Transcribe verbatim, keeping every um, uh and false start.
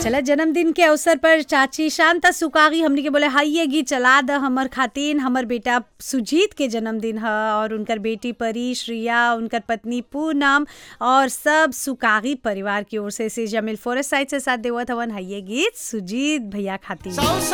चला जन्मदिन के अवसर पर चाची शांता सुकागी हमनी के बोले हाई ये गीत चला द हमर खातिन हमर बेटा सुजीत के जन्मदिन ह और उनकर बेटी परी श्रिया उनकर पत्नी पूनम और सब सुकागी परिवार की ओर से से जमील फोरेस्ट साइड से साथ देवत हवन हाई ये गीत सुजीत भैया खातिर।